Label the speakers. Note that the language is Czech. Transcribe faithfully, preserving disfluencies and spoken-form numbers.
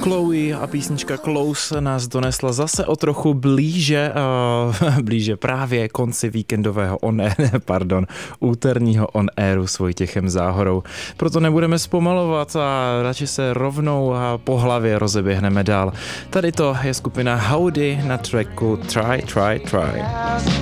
Speaker 1: Chloe a písnička Close nás donesla zase o trochu blíže, uh, blíže právě konci víkendového on air, pardon, úterního on airu s Vojtěchem Záhorou. Proto nebudeme zpomalovat a radši se rovnou po hlavě rozeběhneme dál. Tady to je skupina Howdy na tracku Try, Try, Try.